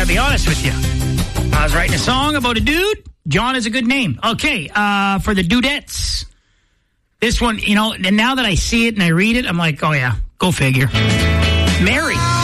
gotta be honest with you. I was writing a song about a dude. John is a good name. Okay, for the dudettes. This one, and now that I see it and I read it, I'm like, oh yeah, go figure. Mary.